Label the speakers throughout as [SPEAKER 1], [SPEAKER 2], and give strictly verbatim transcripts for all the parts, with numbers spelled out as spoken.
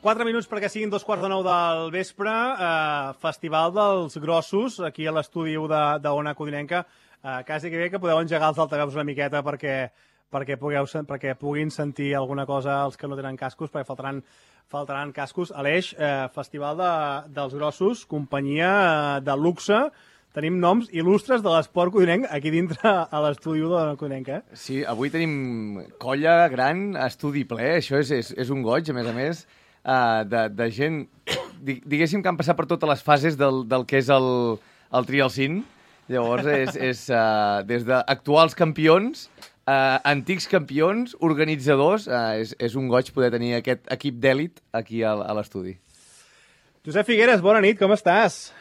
[SPEAKER 1] Quatre minuts perquè siguin dos quarts de nou del vespre, eh, Festival dels Grossos, aquí a l'estudi de, de Ona Codinenca. Eh, quasi que bé que podeu engegar els altaveus una miqueta perquè, perquè, pugueu, perquè puguin sentir alguna cosa els que no tenen cascos, perquè faltaran, faltaran cascos. Aleix, eh, Festival de, dels Grossos, companyia eh, de luxe. Tenim noms il·lustres de l'esport codinenc aquí dintre a l'estudi de Ona Codinenca. Eh?
[SPEAKER 2] Sí, avui tenim colla gran, estudi ple, això és, és, és un goig, a més a més. Uh, de, de gent, diguéssim que han passat per totes les fases del, del que és el, el Trialcin. Llavors, és, és uh, des d'actuals campions, uh, antics campions, organitzadors, uh, és, és un goig poder tenir aquest equip d'èlit aquí a, a l'estudi. Josep Figueres, bona nit, com estàs?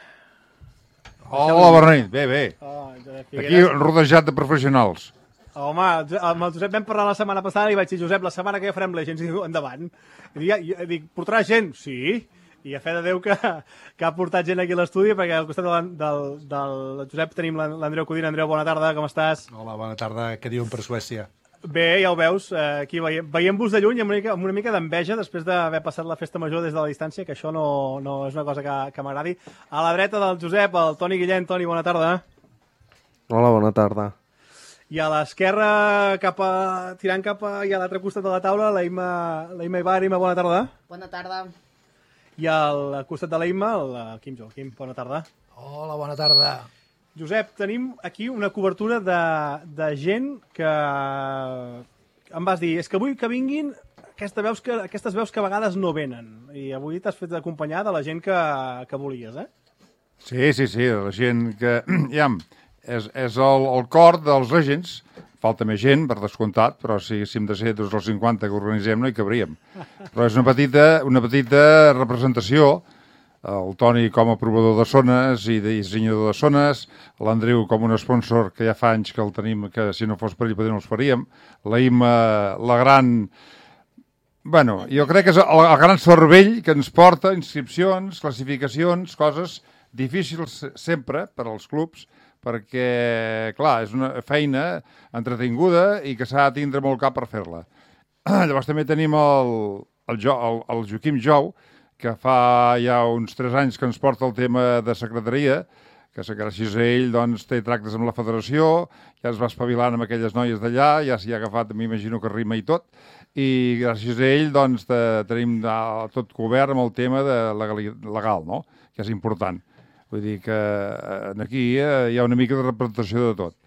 [SPEAKER 3] Hola, bona nit, bé, bé. Oh, aquí rodejat de professionals.
[SPEAKER 1] Home, amb el Josep vam parlar la setmana passada i vaig dir, Josep, la setmana que ja farem Legends, i diu, endavant. I dic, ja, dic, portarà gent? Sí. I a fe de Déu que, que ha portat gent aquí a l'estudi, perquè al costat del, del, del Josep tenim l'Andreu Codina. Andreu, bona tarda, com estàs?
[SPEAKER 4] Hola, bona tarda, què diuen per Suècia?
[SPEAKER 1] Bé, ja ho veus, aquí veiem, veiem-vos de lluny amb una mica, amb una mica d'enveja després d'haver passat la festa major des de la distància, que això no, no és una cosa que, que m'agradi. A la dreta del Josep, el Toni Guillén. Toni, bona tarda.
[SPEAKER 5] Hola, bona tarda.
[SPEAKER 1] I a l'esquerra, cap a, tirant cap a, i a l'altre costat de la taula, la Imma, la Imma Ibar. Imma, bona tarda.
[SPEAKER 6] Bona tarda.
[SPEAKER 1] I al costat de la Imma, el Quim Jo. Quim, bona tarda.
[SPEAKER 7] Hola, bona tarda.
[SPEAKER 1] Josep, tenim aquí una cobertura de, de gent que em vas dir, és que vull que vinguin aquestes veus que, aquestes veus que a vegades no venen. I avui t'has fet acompanyar de la gent que, que volies, eh?
[SPEAKER 3] Sí, sí, sí, la gent que... Ja, és, és el, el cor dels Legends. Falta més gent, per descomptat, però si haguéssim de ser dos dels cinquanta que organitzem no hi cabríem. Però és una petita, una petita representació. El Toni com a provador de zones i de dissenyador de zones, l'Andreu com un sponsor que ja fa anys que el tenim, que si no fos per ell potser no els faríem, la Imma, la gran... Bueno, jo crec que és el, el gran cervell que ens porta inscripcions, classificacions, coses difícils sempre per als clubs, perquè, clar, és una feina entretinguda i que s'ha de tindre molt cap per fer-la. Llavors també tenim el, el, jo, el, el Joaquim Jou, que fa ja uns tres anys que ens porta el tema de secretaria, que gràcies a ell doncs, té tractes amb la federació, ja es va espavilant amb aquelles noies d'allà, ja s'hi ha agafat, m'imagino que rima i tot, i gràcies a ell doncs, de, tenim de, tot cobert amb el tema de legal, legal, no? Que és important. Vull dir que aquí hi ha una mica de representació de tot.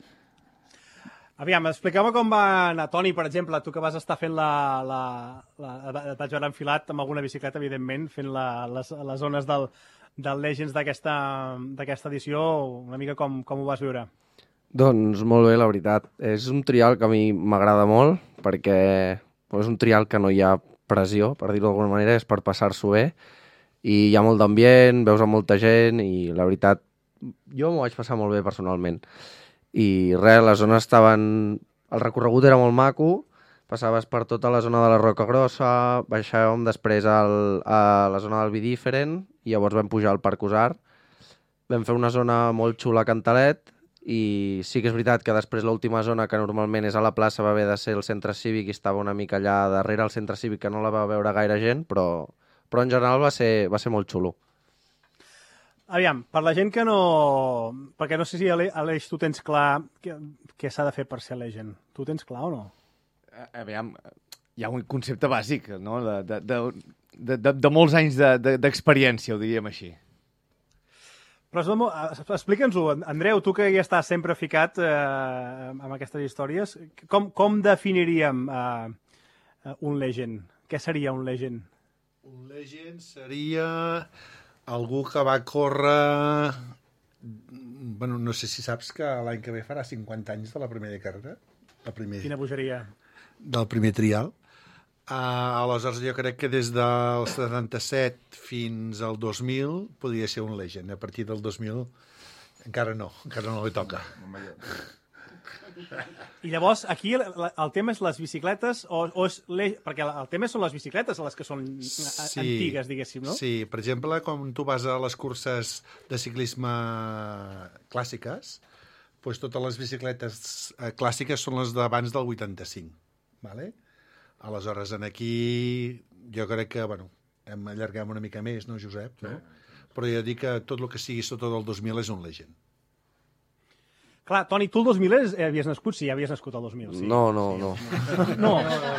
[SPEAKER 1] Aviam, explica'm com va anar, Toni, per exemple, tu que vas estar fent la... la, la et vaig veure enfilat amb alguna bicicleta, evidentment, fent la, les, les zones del, del Legends d'aquesta edició, una mica com, com ho vas viure?
[SPEAKER 5] Doncs molt bé, la veritat. És un trial que a mi m'agrada molt, perquè és un trial que no hi ha pressió, per dir-ho d'alguna manera, és per passar-s'ho bé, i hi ha molt d'ambient, veus a molta gent, i la veritat, jo m'ho vaig passar molt bé personalment. I res, les zones estaven... El recorregut era molt maco, passaves per tota la zona de la Roca Grossa, baixàvem després al, a la zona del Bidíferen, i llavors vam pujar al Parc Usar. Vam fer una zona molt xula a Cantalet, i sí que és veritat que després l'última zona, que normalment és a la plaça, va haver de ser el centre cívic, i estava una mica allà darrere el centre cívic, que no la va veure gaire gent, però... però en general va ser, va ser molt xulo.
[SPEAKER 1] Aviam, per la gent que no... Perquè no sé si, Aleix, tu tens clar què, què s'ha de fer per ser Legend. Tu tens clar o no?
[SPEAKER 2] Aviam, hi ha un concepte bàsic, no? De, de, de, de, de, de molts anys d'experiència, de, de, ho diríem així.
[SPEAKER 1] Però explica'ns-ho, Andreu, tu que ja estàs sempre ficat eh, amb aquestes històries, com, com definiríem eh, un Legend? Què seria un Legend?
[SPEAKER 4] Un Legend seria algú que va córrer... Bueno, no sé si saps que l'any que ve farà cinquanta anys de la primera carrera. La primer...
[SPEAKER 1] Quina bogeria.
[SPEAKER 4] Del primer trial. Uh, aleshores, jo crec que des del setanta-set fins al dos mil podria ser un Legend. A partir del dos mil encara no, encara no li toca.
[SPEAKER 1] I llavors, aquí el, el tema és les bicicletes, o, o és perquè el tema són les bicicletes, les que són sí, antigues, diguéssim, no?
[SPEAKER 4] Sí, per exemple, quan tu vas a les curses de ciclisme clàssiques, doncs totes les bicicletes clàssiques són les d'abans del vuitanta-cinc, ¿vale? Aleshores, en aquí jo crec que, bueno, hem allarguem una mica més, no, Josep? No? Però ja dic que tot el que sigui sota del dos mil és un legend.
[SPEAKER 1] Clar, Toni, tu el dos mil és, eh, havies nascut? Sí, havies nascut el dos mil. Sí.
[SPEAKER 5] No, no, no.
[SPEAKER 1] No.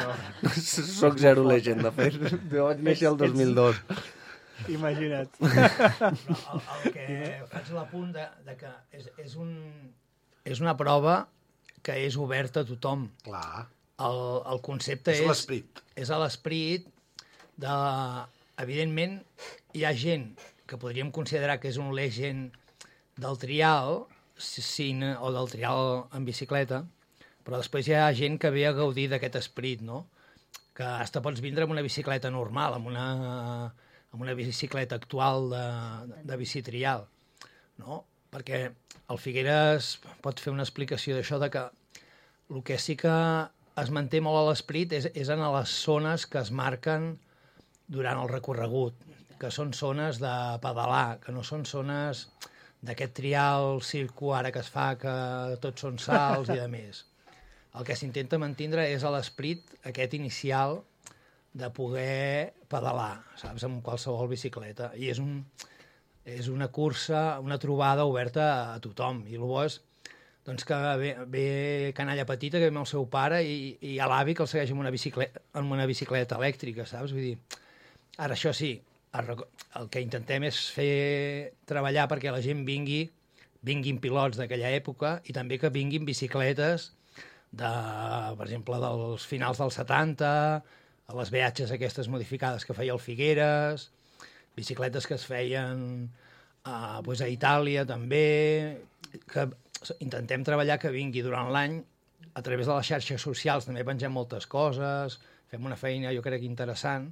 [SPEAKER 5] Soc zero legend, de fet. Jo vaig néixer el dos mil dos.
[SPEAKER 1] Imagina't.
[SPEAKER 6] No, el, el que faig l'apunt de, de que és, és, un, és una prova que és oberta a tothom.
[SPEAKER 4] Clar.
[SPEAKER 6] El, el concepte
[SPEAKER 4] És
[SPEAKER 6] és...
[SPEAKER 4] l'esperit.
[SPEAKER 6] És a l'esperit de... Evidentment, hi ha gent que podríem considerar que és un legend del trial sin, o del trial en bicicleta, però després hi ha gent que ve a gaudir d'aquest esperit, no? Que hasta pots vindre amb una bicicleta normal, amb una, amb una bicicleta actual de, de bicitrial, no? Perquè el Figueres pot fer una explicació d'això, de que el que sí que es manté molt a l'esperit és, és en les zones que es marquen durant el recorregut, que són zones de pedalar, que no són zones d'aquest trial circuit ara que es fa, que tots són salts i de més. El que s'intenta mantindre és a l'esperit aquest inicial de poder pedalar, saps, amb qualsevol bicicleta. I és, un, és una cursa, una trobada oberta a tothom. I el bo és doncs, que ve, ve canalla petita, que ve amb el seu pare, i, i a l'avi que el segueix amb una, bicicleta, amb una bicicleta elèctrica, saps? Vull dir, ara, això sí, el que intentem és fer treballar perquè la gent vingui, vinguin pilots d'aquella època i també que vinguin bicicletes de, per exemple, dels finals dels setanta, a les B Hs aquestes modificades que feia el Figueres, bicicletes que es feien a, pues, a Itàlia també, que intentem treballar que vingui durant l'any a través de les xarxes socials, també pengem moltes coses, fem una feina jo crec interessant,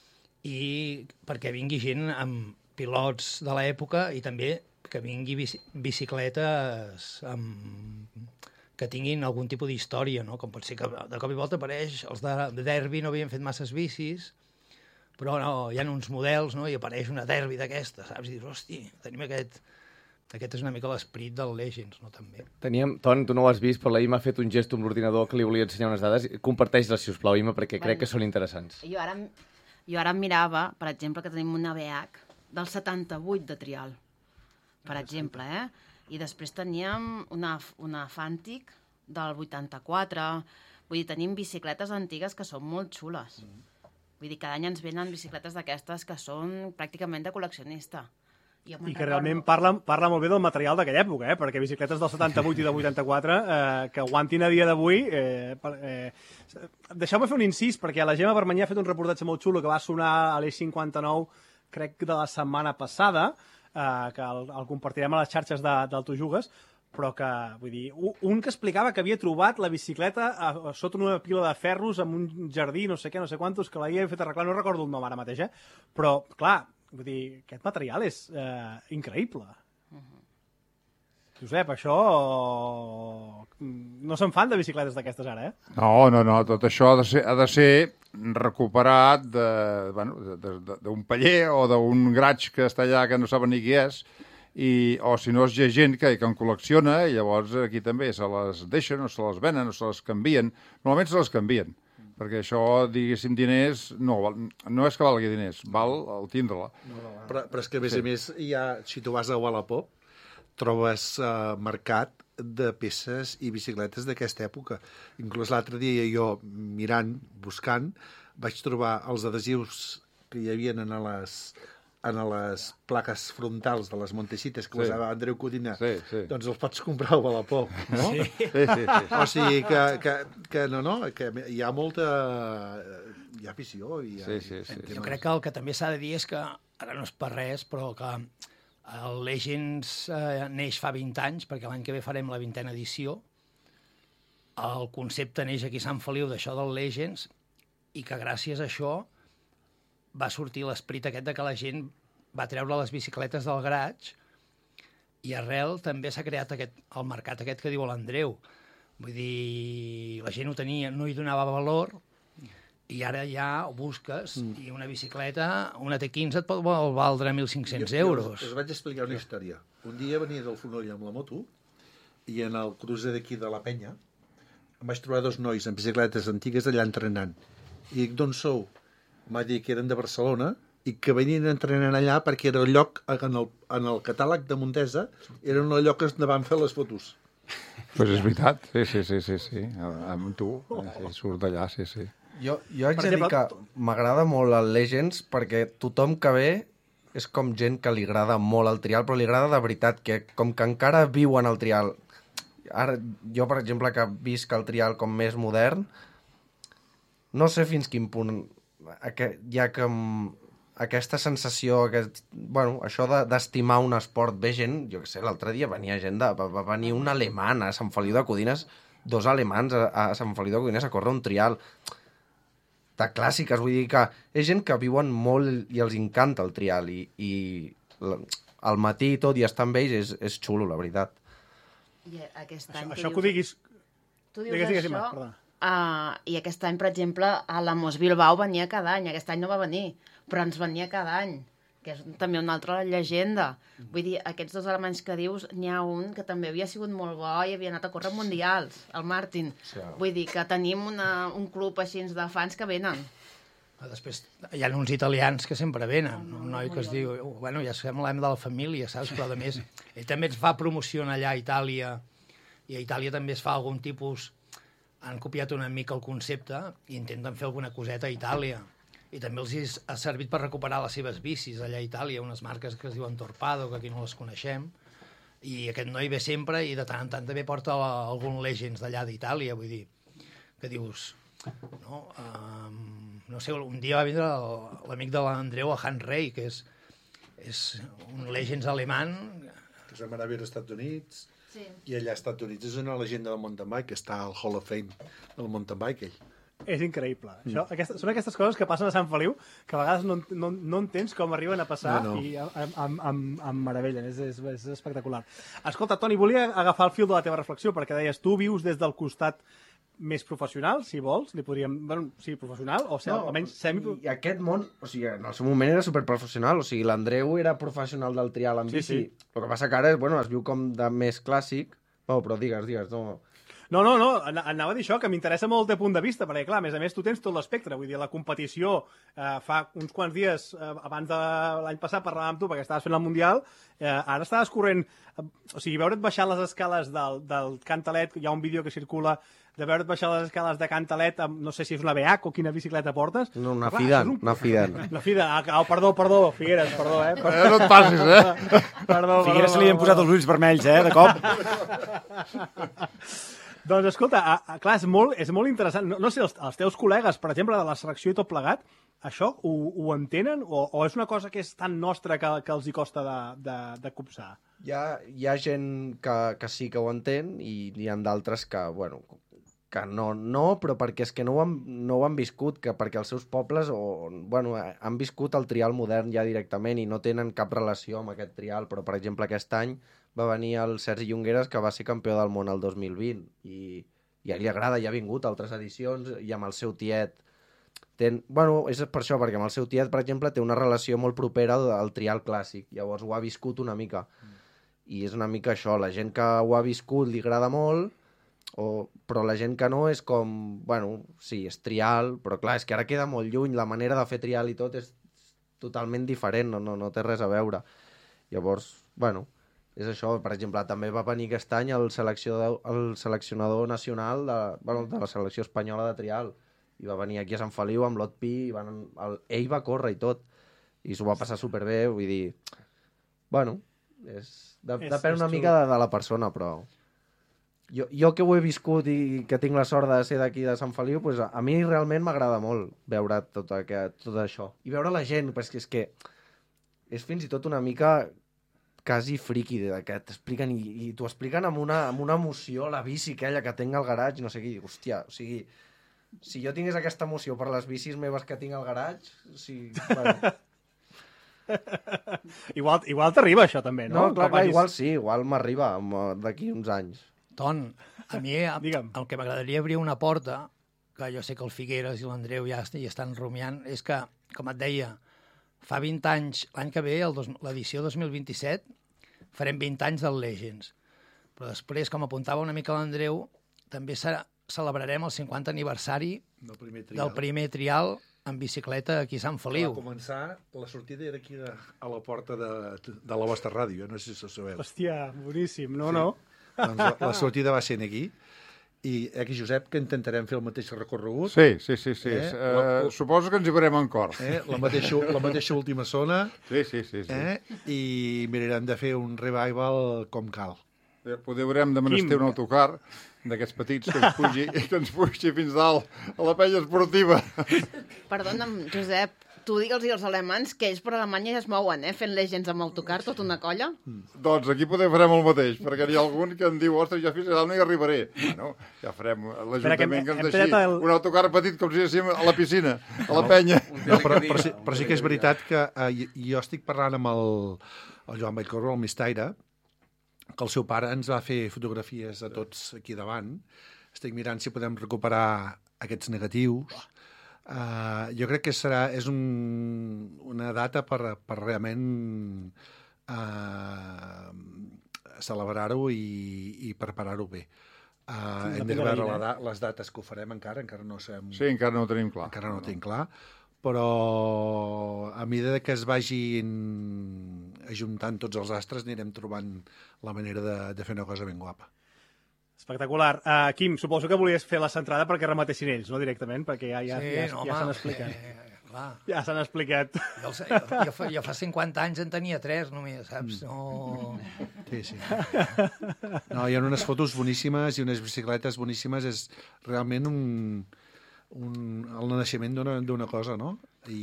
[SPEAKER 6] i perquè vingui gent amb pilots de l'època i també que vingui bici bicicletes amb... que tinguin algun tipus d'història, no? Com pot ser que de cop i volta apareix, els de, de Derby no havien fet masses bicis, però no, hi ha uns models, no? I apareix una Derby d'aquesta, saps? I dius, hosti, tenim aquest... Aquest és una mica l'esperit del Legends, no? També.
[SPEAKER 2] Teníem, Ton, tu no ho has vist, però la Ima ha fet un gest amb l'ordinador que li volia ensenyar unes dades. Comparteix-les, si us plau, Ima, perquè bueno, crec que són interessants.
[SPEAKER 7] Jo ara, jo ara em mirava, per exemple, que tenim una B H del setanta-vuit de trial, per exemple, eh? I després teníem una, una Fantic del vuitanta-quatre. Vull dir, tenim bicicletes antigues que són molt xules. Mm. Vull dir, cada any ens venen bicicletes d'aquestes que són pràcticament de col·leccionista.
[SPEAKER 1] I, I que realment parla, parla molt bé del material d'aquella època, eh? Perquè bicicletes del setanta-vuit i del vuitanta-quatre eh, que aguantin a dia d'avui... Eh, eh, Deixeu-me fer un incís, perquè la Gemma Vermanyà ha fet un reportatge molt xulo que va sonar a l'Eix cinquanta-nou, crec que de la setmana passada, eh, que el, el compartirem a les xarxes de, del Tu Jugues, però que, vull dir, un que explicava que havia trobat la bicicleta a, a sota una pila de ferros en un jardí, no sé què, no sé quantos, que l'havia fet arreglar, no recordo el nom ara mateix, eh? Però, clar, vull dir, aquest material és eh, increïble. Uh-huh. Josep, això... No se'n fan de bicicletes d'aquestes ara, eh?
[SPEAKER 3] No, no, no. Tot això ha de ser, ha de ser recuperat de, bueno, d'un paller o d'un graig que està allà que no saben ni qui és, i, o si no és gent que, que en col·lecciona i llavors aquí també se les deixen o se les venen o se les canvien. Normalment se les canvien, perquè això, diguéssim, diners, no, no és que valgui diners, val el tindre-la.
[SPEAKER 4] No, però, però és que, a més sí. a més, ja, si tu vas a Wallapop, trobes uh, mercat de peces i bicicletes d'aquesta època. Inclús l'altre dia jo, mirant, buscant, vaig trobar els adhesius que hi havia en les, en les plaques frontals de les Montesites que sí. usava Andreu Codina. Sí, sí. Doncs els pots comprar a Wallapop, no? Sí. Sí, sí, sí. O sigui que, que, que no, no, que hi ha molta... Hi ha afició. Hi ha,
[SPEAKER 3] sí, sí, sí.
[SPEAKER 6] Jo crec que el que també s'ha de dir és que, ara no és per res, però que el Legends eh, neix fa vint anys, perquè l'any que ve farem la vintena edició. El concepte neix aquí a Sant Feliu d'això del Legends, i que gràcies a això va sortir l'esperit aquest de que la gent va treure les bicicletes del garatge, i arrel també s'ha creat aquest, el mercat aquest que diu l'Andreu. Vull dir, la gent ho tenia, no hi donava valor, i ara ja ho busques, mm. i una bicicleta, una T quinze et pot valdre mil cinc-cents euros.
[SPEAKER 4] Jo us vaig explicar una història. Un dia venia del Fonoll amb la moto, i en el cruce d'aquí de la Penya em vaig trobar dos nois amb bicicletes antigues allà entrenant. I dic, d'on sou? Em va dir que eren de Barcelona i que venien entrenant allà perquè era el lloc, en el, en el catàleg de Montesa, era un lloc on van fer les fotos.
[SPEAKER 3] Doncs pues és veritat, sí, sí, sí, sí, sí. Amb tu, sí, surt d'allà, sí, sí.
[SPEAKER 5] Jo, jo haig de dir que m'agrada molt el Legends perquè tothom que ve és com gent que li agrada molt el trial, però li agrada de veritat, que com que encara viuen el trial. Ara, jo, per exemple, que visc el trial com més modern, no sé fins quin punt hi ha que aquesta sensació, aquest, bueno, això d'estimar un esport. Ve gent, jo què sé, l'altre dia venia gent, de, va, va venir un alemany a Sant Feliu de Codines, dos alemans a, a Sant Feliu de Codines a córrer un trial de clàssiques, vull dir que és gent que viuen molt i els encanta el trial i, i al matí i tot i estar amb ells és, és xulo, la veritat.
[SPEAKER 7] I aquest any...
[SPEAKER 1] Això, això que ho diguis...
[SPEAKER 7] Tu dius
[SPEAKER 1] digues,
[SPEAKER 7] això,
[SPEAKER 1] digues, perdona.
[SPEAKER 7] Uh, i aquest any, per exemple, a la Mos Bilbao venia cada any. Aquest any no va venir, però ens venia cada any, que és també una altra llegenda. Vull dir, aquests dos alemanys que dius, n'hi ha un que també havia sigut molt bo i havia anat a córrer mundials, el Martin. Sí. Vull dir que tenim una, un club així de fans que venen.
[SPEAKER 6] Després hi ha uns italians que sempre venen, un noi que es diu, bueno, ja semblem de la família, saps? Però a més, ell també es fa promocionar allà a Itàlia, i a Itàlia també es fa algun tipus... Han copiat una mica el concepte i intenten fer alguna coseta a Itàlia. I també els ha servit per recuperar les seves bicis allà a Itàlia, unes marques que es diuen Torpado, que aquí no les coneixem. I aquest noi ve sempre i de tant en tant també porta algun Legends d'allà d'Itàlia, vull dir, que dius... No, um, no sé, un dia va vindre l'amic de l'Andreu, el Hans Rey, que és, és un Legends alemany...
[SPEAKER 4] Que es va anar a veure als Estats Units...
[SPEAKER 7] Sí.
[SPEAKER 4] I allà als Estats Units és una llegenda del mountain bike, que està al Hall of Fame del mountain bike, ell.
[SPEAKER 1] És increïble. Mm. Això, aquesta, són aquestes coses que passen a Sant Feliu que a vegades no, no, no entens com arriben a passar no, no. i em, em, em, em meravellen. És, és, és espectacular. Escolta, Toni, volia agafar el fil de la teva reflexió perquè deies, tu vius des del costat més professional, si vols, li podríem... Bueno, sí, professional, o sigui, no, almenys semi...
[SPEAKER 5] I aquest món, o sigui, en el seu moment era superprofessional, o sigui, l'Andreu era professional del trial en bici. Sí, sí. El que passa que ara, bueno, es viu com de més clàssic. No, però digues, digues, no...
[SPEAKER 1] No, no, no, anava a dir això, que m'interessa molt el teu punt de vista, perquè, clar, a més a més, tu tens tot l'espectre, vull dir, la competició, eh, fa uns quants dies, eh, abans de l'any passat parlàvem amb tu, perquè estaves fent el Mundial, eh, ara estaves corrent, eh, o sigui, veure't baixar les escales del, del Cantalet, hi ha un vídeo que circula, de veure't baixar les escales de Cantalet, amb, no sé si és una B H o quina bicicleta portes.
[SPEAKER 5] No, una Fidan, un... una Fidan.
[SPEAKER 1] Una Fidan, ah, oh, perdó, perdó, Figueres, perdó, eh.
[SPEAKER 3] Per... Eh, no et passis, eh.
[SPEAKER 2] Perdó, Figueres se li han posat els ulls vermells, eh, de cop.
[SPEAKER 1] Doncs escolta, a, a, clar, és molt, és molt interessant. No, no sé, els, els teus col·legues, per exemple, de la selecció i tot plegat, això ho, ho entenen o, o és una cosa que és tan nostra que, que els hi costa de, de, de copsar?
[SPEAKER 5] Hi ha, hi ha gent que, que sí que ho entén i hi ha d'altres que, bueno, que no, no, però perquè és que no ho han, no ho han viscut, que perquè els seus pobles o, bueno, han viscut el trial modern ja directament i no tenen cap relació amb aquest trial, però per exemple aquest any va venir el Sergi Llongueras, que va ser campió del món el dos mil vint, i, i a ell li agrada, ja ha vingut a altres edicions, i amb el seu tiet... Ten... Bueno, és per això, perquè amb el seu tiet, per exemple, té una relació molt propera al trial clàssic, llavors ho ha viscut una mica. Mm. I és una mica això, la gent que ho ha viscut li agrada molt, o... però la gent que no és com... Bueno, sí, és trial, però clar, és que ara queda molt lluny, la manera de fer trial i tot és totalment diferent, no, no, no té res a veure. Llavors, bueno... És això, per exemple, també va venir aquest any el seleccionador, el seleccionador nacional de, bueno, de la selecció espanyola de trial i va venir aquí a Sant Feliu amb l'Ot Pi i van, el, ell va córrer i tot i s'ho va passar superbé, vull dir bueno, és, de, és depèn una mica de, de la persona, però jo, jo que ho he viscut i que tinc la sort de ser d'aquí de Sant Feliu, pues a, a mi realment m'agrada molt veure tot, aquest, tot això i veure la gent, perquè és que és fins i tot una mica quasi friqui, que t'expliquen i, i t'ho expliquen amb una, amb una emoció, la bici aquella que tinc al garatge, no sé què, hòstia, o sigui, si jo tingués aquesta emoció per les bicis meves que tinc al garatge, o sigui, bueno.
[SPEAKER 1] igual igual t'arriba això també, no?
[SPEAKER 5] No, clar, clar igual sí, igual m'arriba d'aquí uns anys.
[SPEAKER 6] Ton, a mi el, el que m'agradaria obrir una porta, que jo sé que el Figueres i l'Andreu ja hi estan rumiant, és que, com et deia, fa vint anys, l'any que ve, l'edició dos mil vint-i-set, farem vint anys del Legends. Però després, com apuntava una mica l'Andreu, també serà, celebrarem el cinquanta aniversari
[SPEAKER 4] del primer trial,
[SPEAKER 6] del primer trial en bicicleta aquí a Sant Feliu.
[SPEAKER 4] Va començar, la sortida era aquí a, a la porta de, de la vostra ràdio, no sé si ho sabeu.
[SPEAKER 1] Hòstia, boníssim, no, sí. no?
[SPEAKER 4] Doncs la, la sortida va ser aquí, i aquí, Josep, que intentarem fer el mateix recorregut.
[SPEAKER 3] Sí, sí, sí. sí.
[SPEAKER 4] Eh?
[SPEAKER 3] Uh,
[SPEAKER 4] La-
[SPEAKER 3] suposo que ens hi veurem en cor.
[SPEAKER 4] Eh? La, mateixa, la mateixa última zona,
[SPEAKER 3] Sí, sí, sí. sí.
[SPEAKER 4] eh? I mirarem de fer un revival com cal.
[SPEAKER 3] Eh, Poder haurem de menester
[SPEAKER 1] Quim.
[SPEAKER 3] un autocar d'aquests petits que ens pugi, que ens pugi fins dalt a la penya esportiva.
[SPEAKER 7] Perdona'm, Josep, tu digue'ls als alemans que ells per Alemanya ja es mouen, eh? Fent legends amb autocar, tota una colla.
[SPEAKER 3] Doncs aquí poder farem el mateix, perquè n'hi ha algun que em diu, ostres, jo fins a dalt no hi arribaré. Bueno, ja farem l'Ajuntament que
[SPEAKER 1] hem-
[SPEAKER 3] ens
[SPEAKER 1] hem
[SPEAKER 3] deixi
[SPEAKER 1] tallat el-
[SPEAKER 3] un autocar petit com si anéssim a la piscina, a la penya.
[SPEAKER 4] No, però, però, sí, però sí que és veritat que eh, jo estic parlant amb el, el Joan Vallcorba, el Mistaire, que el seu pare ens va fer fotografies a tots aquí davant. Estic mirant si podem recuperar aquests negatius. Uh, jo crec que serà, és un, una data per, per realment uh, celebrar-ho i, i preparar-ho bé. Uh,
[SPEAKER 1] Sí,
[SPEAKER 4] hem
[SPEAKER 1] la
[SPEAKER 4] de
[SPEAKER 1] primera
[SPEAKER 4] veure
[SPEAKER 1] vida,
[SPEAKER 4] la, da- les dates que ho farem encara, encara no sabem...
[SPEAKER 3] Sí, encara no ho tenim clar.
[SPEAKER 4] Encara no ho tinc clar, però a mesura que es vagin ajuntant tots els astres anirem trobant la manera de, de fer una cosa ben guapa.
[SPEAKER 1] Espectacular. Uh, Quim, suposo que volies fer la centrada perquè rematessin ells, no directament? Perquè ja, ja,
[SPEAKER 6] Sí,
[SPEAKER 1] ja,
[SPEAKER 6] no,
[SPEAKER 1] ja
[SPEAKER 6] home,
[SPEAKER 1] s'han explicat.
[SPEAKER 6] Eh, clar.
[SPEAKER 1] Ja s'han explicat.
[SPEAKER 6] Jo, el sé- jo, jo, fa, jo fa cinquanta anys en tenia tres, només, saps? No...
[SPEAKER 4] Sí, sí. No, hi ha unes fotos boníssimes i unes bicicletes boníssimes. És realment un, un, el naixement d'una d'una cosa, no?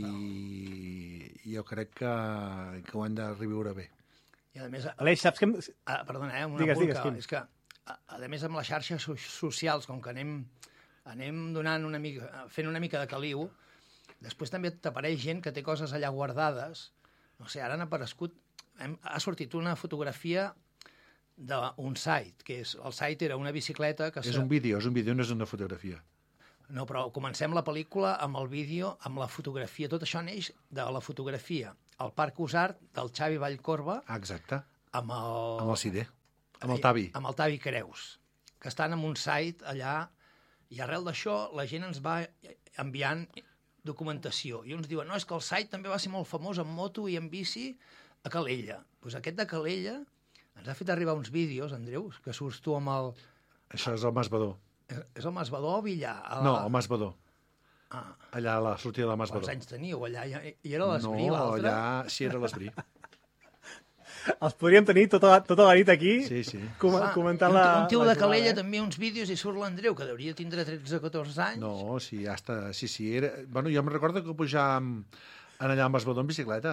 [SPEAKER 4] I jo crec que, que ho hem de reviure bé.
[SPEAKER 6] I a més,
[SPEAKER 1] Aleix, saps que... em-
[SPEAKER 6] ah, perdona, eh, una
[SPEAKER 1] Digues,
[SPEAKER 6] apunt
[SPEAKER 1] digues,
[SPEAKER 6] que,
[SPEAKER 1] Quim.
[SPEAKER 6] és que, a, a més, amb les xarxes so socials, com que anem, anem donant una mica, fent una mica de caliu, després també t'apareix gent que té coses allà guardades. No sé, ara han aparegut... Hem, ha sortit una fotografia d'un site, que és... El site era una bicicleta que...
[SPEAKER 4] És un vídeo, és un vídeo, no és una fotografia.
[SPEAKER 6] No, però comencem la pel·lícula amb el vídeo, amb la fotografia. Tot això neix de la fotografia al Parc Usart del Xavi Vallcorba
[SPEAKER 4] Ah, exacte,
[SPEAKER 6] amb el...
[SPEAKER 4] amb el Cide, amb el Tavi.
[SPEAKER 6] Amb el Tavi Creus, que estan en un site allà, i arrel d'això la gent ens va enviant documentació. I uns diuen, no, és que el site també va ser molt famós en moto i en bici a Calella. Doncs pues aquest de Calella ens ha fet arribar uns vídeos, Andreu, que surts tu amb el...
[SPEAKER 4] Això és el Masbador.
[SPEAKER 6] És és el Masbador o Villar? A la...
[SPEAKER 4] No, el Masbador.
[SPEAKER 6] Ah,
[SPEAKER 4] Allà a la sortida del
[SPEAKER 6] quants
[SPEAKER 4] Masbador.
[SPEAKER 6] anys teníeu allà? I i era l'Esbrí,
[SPEAKER 4] No,
[SPEAKER 6] l'altre?
[SPEAKER 4] allà sí era l'Esbrí.
[SPEAKER 1] Els podríem tenir tota la, tota la nit aquí
[SPEAKER 4] Sí, sí.
[SPEAKER 1] com,
[SPEAKER 6] Clar,
[SPEAKER 1] comentant
[SPEAKER 6] un,
[SPEAKER 1] la...
[SPEAKER 6] un tio
[SPEAKER 1] la
[SPEAKER 6] de Calella
[SPEAKER 1] jornada, eh?
[SPEAKER 6] també uns vídeos i surt l'Andreu, que hauria tindre tretze o catorze anys.
[SPEAKER 4] No, sí, ja està. Sí, sí. Era... Bueno, jo em recordo que pujàvem en allà amb Masbador en bicicleta.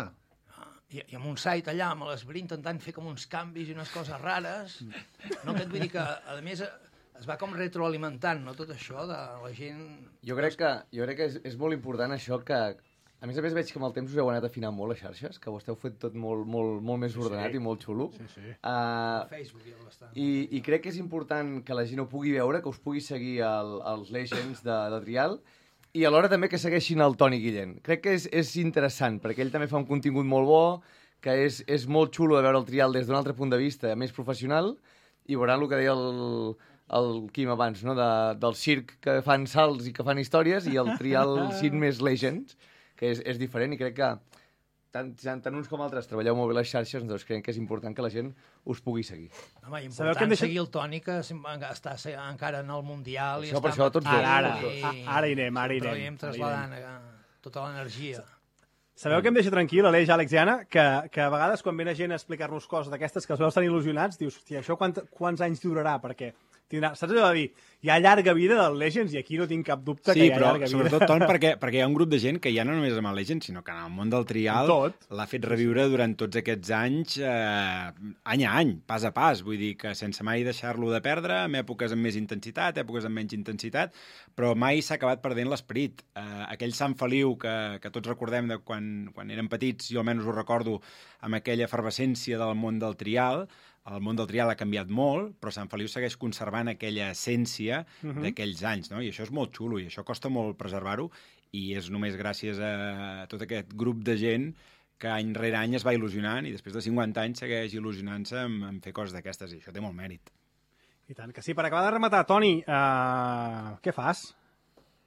[SPEAKER 6] I, i amb un site allà, amb l'Esbrí, intentant fer com uns canvis i unes coses rares. No, que et vull dir que, a més, es va com retroalimentant, no, tot això de la gent...
[SPEAKER 2] Jo crec que, jo crec que és, és molt important això que... A més a més, veig que amb el temps us heu anat afinant molt les xarxes, que ho esteu fet tot molt, molt, molt més ordenat sí, i molt xulo.
[SPEAKER 1] Sí, sí.
[SPEAKER 2] Uh,
[SPEAKER 6] Facebook ja bastant.
[SPEAKER 2] i, I crec que és important que la gent ho pugui veure, que us pugui seguir el, els Legends de, de Trial, i alhora també que segueixin el Toni Guillén. Crec que és, és interessant, perquè ell també fa un contingut molt bo, que és, és molt xulo de veure el Trial des d'un altre punt de vista, més professional, i veuran el que deia el, el Quim abans, no? de, del circ que fan salts i que fan històries, i el Trial circ més Legends, que és, és diferent, i crec que tant, tant uns com altres treballeu molt bé les xarxes, doncs crec que és important que la gent us pugui seguir.
[SPEAKER 6] Home,
[SPEAKER 1] Sabeu
[SPEAKER 6] important
[SPEAKER 1] que hem deixat-
[SPEAKER 6] seguir el Toni, que sem- està se- encara en el Mundial.
[SPEAKER 2] Per
[SPEAKER 6] i
[SPEAKER 2] això,
[SPEAKER 6] està
[SPEAKER 2] per això, tots
[SPEAKER 6] actiu
[SPEAKER 2] dos,
[SPEAKER 1] Ara,
[SPEAKER 2] tots
[SPEAKER 1] ara,
[SPEAKER 6] i-
[SPEAKER 1] ara hi anem, ara hi
[SPEAKER 6] sempre
[SPEAKER 1] anem,
[SPEAKER 6] li anem
[SPEAKER 1] ara hi
[SPEAKER 6] traslladant eh, tota l'energia.
[SPEAKER 1] Sabeu que em deixa tranquil, Aleix, Àlex i Anna, que, que a vegades quan ve la gent a explicar-nos coses d'aquestes que els veus tan il·lusionats, dius, hòstia, això quant, quants anys durarà? Perquè tindrà, saps allò de dir, hi ha llarga vida del Legends i aquí no tinc cap dubte
[SPEAKER 8] Sí,
[SPEAKER 1] que hi ha
[SPEAKER 8] però
[SPEAKER 1] llarga vida.
[SPEAKER 8] sobretot, Ton, perquè, perquè hi ha un grup de gent que ja no només amb el Legend, sinó que en el món del trial
[SPEAKER 1] Tot.
[SPEAKER 8] l'ha fet reviure durant tots aquests anys, eh, any a any, pas a pas. Vull dir que sense mai deixar-lo de perdre, en èpoques amb més intensitat, èpoques amb menys intensitat, però mai s'ha acabat perdent l'esperit. Eh, aquell Sant Feliu que, que tots recordem de quan, quan érem petits, jo almenys ho recordo amb aquella efervescència del món del trial. El món del trial ha canviat molt, però Sant Feliu segueix conservant aquella essència uh-huh. d'aquells anys, no? I això és molt xulo, i això costa molt preservar-ho, i és només gràcies a tot aquest grup de gent que any rere any es va il·lusionant, i després de cinquanta anys segueix il·lusionant-se en, en fer coses d'aquestes, i això té molt mèrit.
[SPEAKER 1] I tant que sí. Per acabar de rematar, Toni, uh, què fas?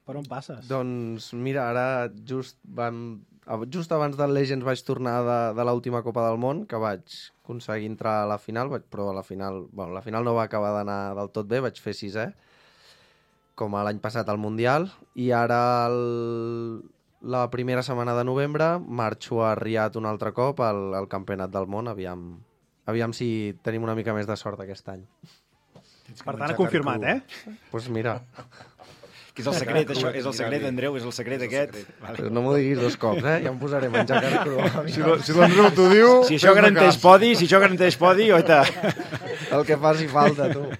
[SPEAKER 1] Per on passes?
[SPEAKER 5] Doncs mira, ara just, vam, just abans del Legends vaig tornar de, de l'última Copa del Món, que vaig aconseguir entrar a la final, vaig, però a la final, bueno, la final no va acabar d'anar del tot bé, vaig fer sisè, com l'any passat al Mundial, i ara el, la primera setmana de novembre marxo a Riad un altre cop al, al Campionat del Món, aviam, aviam si tenim una mica més de sort aquest any.
[SPEAKER 1] Per tant, ha confirmat, eh?
[SPEAKER 5] Doncs pues mira...
[SPEAKER 8] Que és el secret, això? És el secret, Andreu? És el secret aquest? Vale.
[SPEAKER 5] No m'ho diguis dos cops, eh? Ja em posaré a menjar carn crua.
[SPEAKER 3] Si, si l'Andreu t'ho diu...
[SPEAKER 8] Si això garanteix podi, si això garanteix podi, oita.
[SPEAKER 5] El que faci falta, tu.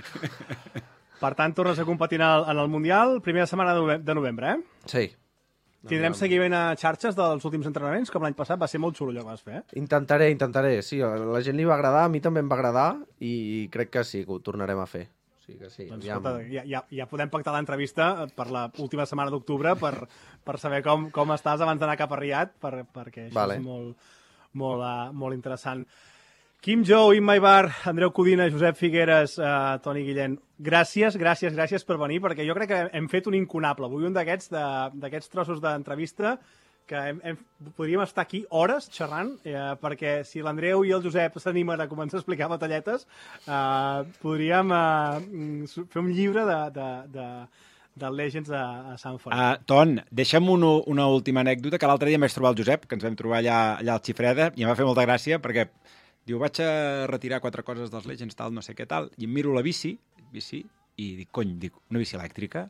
[SPEAKER 1] Per tant, tornes a competir en el, en el Mundial, primera setmana de novembre, eh?
[SPEAKER 5] Sí.
[SPEAKER 1] Tindrem seguiment a xarxes dels últims entrenaments, com l'any passat, va ser molt xulo allò que vas fer, eh?
[SPEAKER 5] Intentaré, intentaré, sí. A la gent li va agradar, a mi també em va agradar i crec que sí, que ho tornarem a fer. Sí que sí.
[SPEAKER 1] Doncs, escolta, ja, ja, ja podem pactar l'entrevista per la última setmana d'octubre per, per saber com, com estàs abans d'anar cap a Riad, per, perquè això
[SPEAKER 5] vale.
[SPEAKER 1] És molt, molt, uh, molt interessant. Quim Jou, Imma Ibar, Andreu Codina, Josep Figueres, uh, Toni Guillén, gràcies, gràcies, gràcies per venir, perquè jo crec que hem fet un incunable. Avui un d'aquests d'aquests trossos d'entrevista que hem, hem, podríem estar aquí hores xerrant, eh, perquè si l'Andreu i el Josep s'animen a començar a explicar batalletes, eh, podríem eh, fer un llibre de, de, de, de Legends a, a Sant Feliu.
[SPEAKER 8] Uh, Ton, deixa'm una, una última anècdota, que l'altre dia em vaig trobar el Josep, que ens vam trobar allà, allà al Xifreda, i em va fer molta gràcia, perquè diu, vaig a retirar quatre coses dels Legends, tal, no sé què tal, i em miro la bici, bici i dic, cony, dic, una bici elèctrica?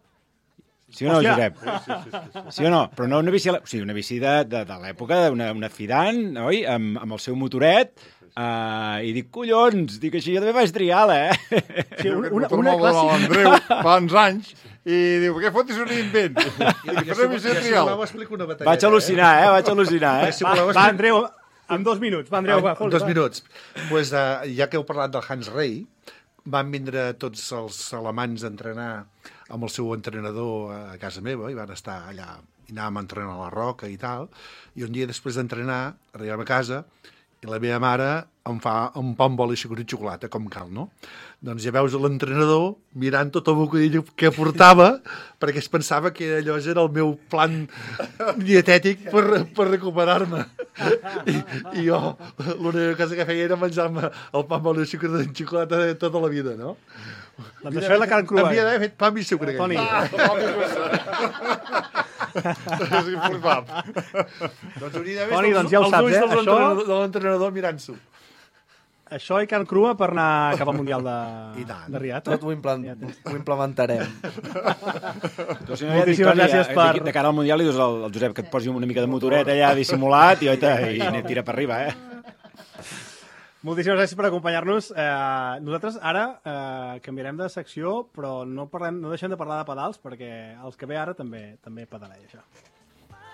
[SPEAKER 8] Sí o no,
[SPEAKER 1] Hòstia.
[SPEAKER 8] Josep? Sí, sí, sí, sí. Sí o no? Però no una bici... O sigui, una bici de, de, de l'època, una, una Fidan, oi? Amb, amb el seu motoret. Uh, I dic, collons, dic, així jo també vaig triar, eh?
[SPEAKER 1] Sí, una, una,
[SPEAKER 3] una
[SPEAKER 1] una clàssica...
[SPEAKER 3] l'Andreu fa uns anys i diu, què fotis un invent? I dic, una bici trial.
[SPEAKER 4] Una batalleta,
[SPEAKER 8] Vaig al·lucinar, eh? Vaig al·lucinar, eh?
[SPEAKER 4] Si
[SPEAKER 1] Va,
[SPEAKER 4] voleu,
[SPEAKER 1] va, Andreu, en dos minuts. Va, Andreu, va,
[SPEAKER 4] en dos minuts. Pues, uh, ja que heu parlat del Hans Rey, van vindre tots els alemanys a entrenar amb el seu entrenador a casa meva, i van estar allà, i anàvem a entrenar a la Roca i tal, i un dia després d'entrenar, arribem a casa, i la meva mare em fa un pa amb oli i sucre i xocolata, com cal, no? Doncs ja veus l'entrenador mirant tot el bocadillo que portava, perquè es pensava que allò era el meu plan dietètic per, per recuperar-me. I, I jo, l'única cosa que feia era menjar-me el pa amb oli i sucre i xocolata de tota la vida, no?
[SPEAKER 1] Doncs això és la carn crua.
[SPEAKER 4] Havia d'haver fet pa amb i sucre.
[SPEAKER 1] Toni.
[SPEAKER 3] És flipant.
[SPEAKER 4] Doncs hauria d'haver
[SPEAKER 1] Toni,
[SPEAKER 4] els,
[SPEAKER 1] doncs ja ho
[SPEAKER 4] els
[SPEAKER 1] saps,
[SPEAKER 4] ulls
[SPEAKER 1] eh?
[SPEAKER 4] de
[SPEAKER 1] Això-
[SPEAKER 4] l'entrenador- de l'entrenador mirant-s'ho.
[SPEAKER 1] Això i carn crua per anar cap al Mundial de,
[SPEAKER 4] I tant.
[SPEAKER 1] de Riad.
[SPEAKER 5] Tot ho, implant, ho implementarem.
[SPEAKER 8] Tu, si no, ja dic,
[SPEAKER 1] Moltíssimes
[SPEAKER 8] Toni,
[SPEAKER 1] gràcies
[SPEAKER 8] eh,
[SPEAKER 1] per-
[SPEAKER 8] de, de cara al Mundial li dius al, al Josep que et posi una mica de motoret allà dissimulat i, oita, i anem tira per arriba, eh?
[SPEAKER 1] Moltíssimes gràcies per acompanyar-nos. Eh, nosaltres ara eh, canviarem de secció, però no, parlem, no deixem de parlar de pedals, perquè els que ve ara també també pedaleja això.